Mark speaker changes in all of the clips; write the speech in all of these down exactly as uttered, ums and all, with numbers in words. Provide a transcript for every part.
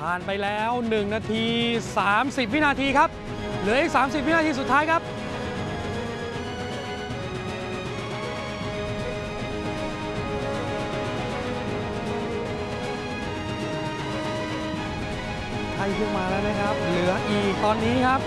Speaker 1: ผ่านไปแล้วหนึ่งนาทีสามสิบวินาทีครับเหลืออีกสามสิบวินาทีสุดท้ายครับใกล้ขึ้นมาแล้วนะครับเหลืออีกตอนนี้ครับ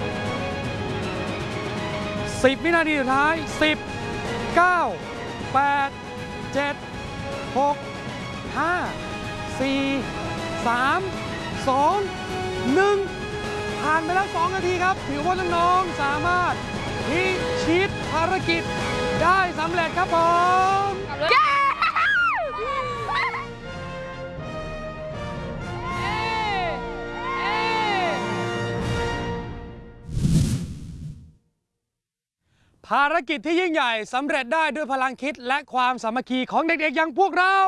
Speaker 1: สิบวินาทีสุดท้ายสิบ เก้า แปด เจ็ด หก ห้า สี่ สาม สอง หนึ่งผ่านไปแล้วสองนาทีครับถือว่าน้องๆสามารถพิชิตภารกิจได้สำเร็จครับผมภารกิจที่ยิ่งใหญ่สำเร็จได้ด้วยพลังคิดและความสามัคคีของเด็กๆอย่างพวกเรา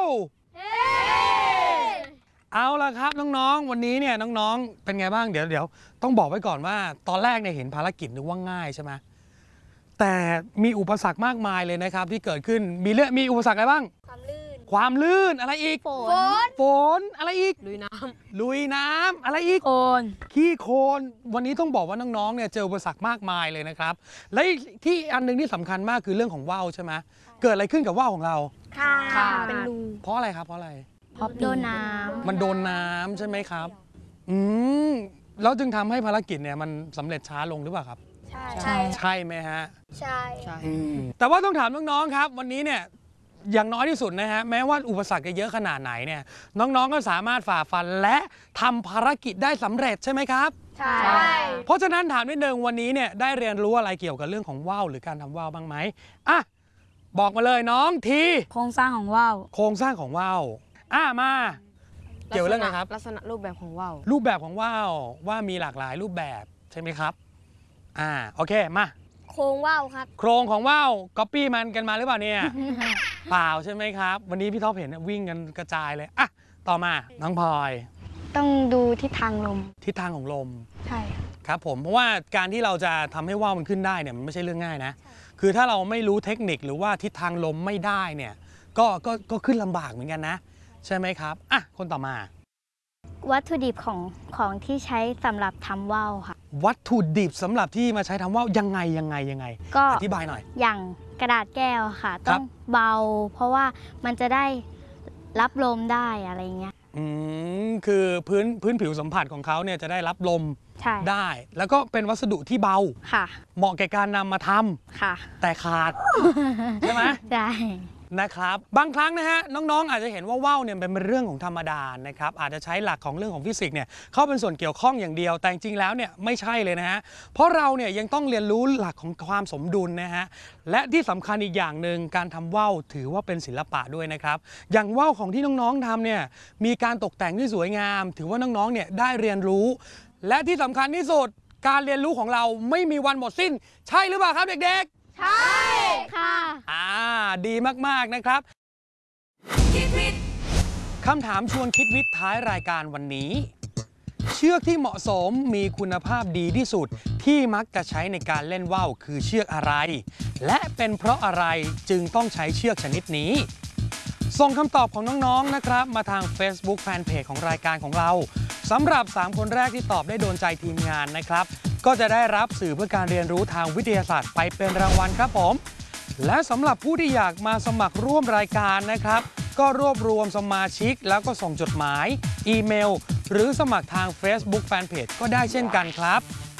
Speaker 1: เอาล่ะครับน้องๆวันนี้เนี่ยน้องๆเป็นไงบ้างเดี๋ยวเดี๋ยวต้องบอกไว้ก่อนว่าตอนแรกเนี่ยเห็นภารกิจนึกว่าง่ายใช่ไหมแต่มีอุปสรรคมากมายเลยนะครับที่เกิดขึ้นมีเรื่องมีอุปสรรคอะไรบ้างความลื่นความลื่นอะไรอีกฝนฝนอะไรอีกลุยน้ำลุยน้ำอะไรอีกโคลนขี้โคลนวันนี้ต้องบอกว่าน้องๆเนี่ยเจออุปสรรคมากมายเลยนะครับและที่อันนึงที่สำคัญมากคือเรื่องของว่าวใช่ไหมเกิดอะไรขึ้นกับว่าวของเราค่ะเป็นรูเพราะอะไรครับเพราะอะไร
Speaker 2: เพราะโดนน้ำ
Speaker 1: มันโดนน้ำใช่ไหมครับอืมแล้วจึงทำให้ภารกิจเนี่ยมันสำเร็จช้าลงหรือเปล่าครับ
Speaker 2: ใช่ใช่
Speaker 1: ใช่ไหมฮะ
Speaker 2: ใช่ใช่
Speaker 1: แต่ว่าต้องถามน้องๆครับวันนี้เนี่ยอย่างน้อยที่สุดนะฮะแม้ว่าอุปสรรคจะเยอะขนาดไหนเนี่ยน้องๆก็สามารถฝ่าฟันและทำภารกิจได้สำเร็จใช่ไหมครับ
Speaker 2: ใช่
Speaker 1: เพราะฉะนั้นถามนิดนึงวันนี้เนี่ยได้เรียนรู้อะไรเกี่ยวกับเรื่องของว่าวหรือการทำว่าวบ้างไหมอ่ะบอกมาเลยน้องที
Speaker 2: โครงสร้างของว่าว
Speaker 1: โครงสร้างของว่าวอ่ะมาเกี่ยวเรื่องอะไรครับ
Speaker 2: ลักษณะรูปแบบของว่าว
Speaker 1: รูปแบบของว่าวว่ามีหลากหลายรูปแบบใช่ไหมครับอ่าโอเคมา
Speaker 2: โครงว่าวครับ
Speaker 1: โครงของว่าวก๊อปปี้มันกันมาหรือเปล่าเนี่ย เปล่าใช่ไหมครับวันนี้พี่ท็อปเห็นวิ่งกันกระจายเลยอ่ะต่อมาน้องพลอย
Speaker 2: ต้องดูทิศทางลม
Speaker 1: ทิศทางของลม
Speaker 2: ใช่
Speaker 1: ครับผมเพราะว่าการที่เราจะทำให้ว่าวมันขึ้นได้เนี่ยมันไม่ใช่เรื่องง่ายนะคือถ้าเราไม่รู้เทคนิคหรือว่าทิศทางลมไม่ได้เนี่ยก็ก็ก็ขึ้นลำบากเหมือนกันนะใช่ไหมครับอ่ะคนต่อมา
Speaker 2: วัตถุดิบของของที่ใช้สำหรับทำว่าวค่ะ
Speaker 1: วัตถุดิบสำหรับที่มาใช้ทำว่าวยังไงยังไงยังไง
Speaker 2: ก็
Speaker 1: อธิบายหน่อย
Speaker 2: อย่างกระดาษแก้วค่ะต้องเบาเพราะว่ามันจะได้รับลมได้อะไรเงี้ย
Speaker 1: อืมคือพื้นพื้นผิวสัมผัสของเขาเนี่ยจะได้รับลมได้แล้วก็เป็นวัสดุที่เบา
Speaker 2: ค่ะ
Speaker 1: เหมาะแก่การนำมาทำ
Speaker 2: ค่ะ
Speaker 1: แต่ขาดใช่ไหม
Speaker 2: ใช่
Speaker 1: นะครับบางครั้งนะฮะน้องๆอาจจะเห็นว่าว่าวเนี่ยเป็นเรื่องของธรรมดานะครับอาจจะใช้หลักของเรื่องของฟิสิกส์เนี่ยเข้าเป็นส่วนเกี่ยวข้องอย่างเดียวแต่จริงๆแล้วเนี่ยไม่ใช่เลยนะฮะเพราะเราเนี่ยยังต้องเรียนรู้หลักของความสมดุลนะฮะและที่สำคัญอีกอย่างหนึ่งการทำว่าวถือว่าเป็นศิลปะด้วยนะครับอย่างว่าวของที่น้องๆทำเนี่ยมีการตกแต่งที่สวยงามถือว่าน้องๆเนี่ยได้เรียนรู้และที่สำคัญที่สุดการเรียนรู้ของเราไม่มีวันหมดสิ้นใช่หรือเปล่าครับเด็กๆ
Speaker 2: ใช่ค่ะ
Speaker 1: อ่าดีมากๆนะครับคิดวิทย์คำถามชวนคิดวิทย์ท้ายรายการวันนี้เชือกที่เหมาะสมมีคุณภาพดีที่สุดที่มักจะใช้ในการเล่นว่าวคือเชือกอะไรและเป็นเพราะอะไรจึงต้องใช้เชือกชนิดนี้ส่งคำตอบของน้องๆนะครับมาทาง Facebook Fanpage ของรายการของเราสำหรับสามคนแรกที่ตอบได้โดนใจทีมงานนะครับก็จะได้รับสื่อเพื่อการเรียนรู้ทางวิทยาศาสตร์ไปเป็นรางวัลครับผมและสำหรับผู้ที่อยากมาสมัครร่วมรายการนะครับก็รวบรวมสมาชิกแล้วก็ส่งจดหมายอีเมลหรือสมัครทาง Facebook Fanpage ก็ได้เช่นกันครับ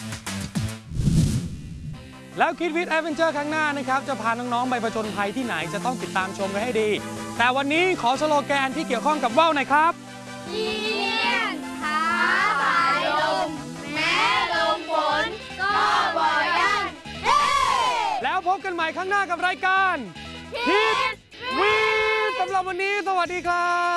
Speaker 1: แล้วคิดวิทย์แอดเวนเจอร์ครั้งหน้านะครับจะพาน้องๆไปผจญภัยที่ไหนจะต้องติดตามชมกันให้ดีแต่วันนี้ขอสโลแกนที่เกี่ยวข้องกับว่าวหน่อยครับ
Speaker 2: ยีเนียนท้าสายลมแม้ลมฝนก็บ่ยันเฮ้
Speaker 1: แล้วพบกันใหม่ครั้งหน้ากับรายการคิดวิทย์สำหรับวันนี้สวัสดีครับ